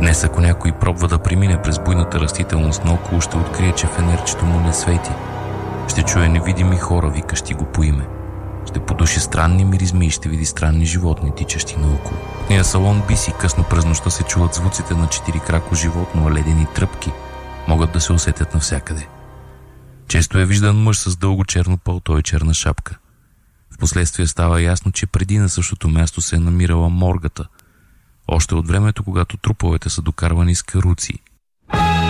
Днес, ако някой пробва да премине през буйната растителност наоколо, ще открие, че фенерчето му не свети. Ще чуе невидими хора, викащи го по име. Ще подуши странни миризми и ще види странни животни, тичащи наоколо. В ния салон биси, късно през нощта се чуват звуците на четирикрако животно, а ледени тръпки могат да се усетят навсякъде. Често е виждан мъж с дълго черно палто и черна шапка. Впоследствие става ясно, че преди на същото място се е намирала моргата, още от времето, когато труповете са докарвани с каруци.